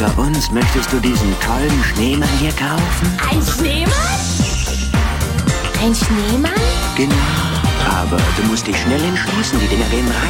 Unter uns, möchtest du diesen tollen Schneemann hier kaufen? Ein Schneemann? Ein Schneemann? Genau. Aber du musst dich schnell entschließen, die Dinger gehen rein.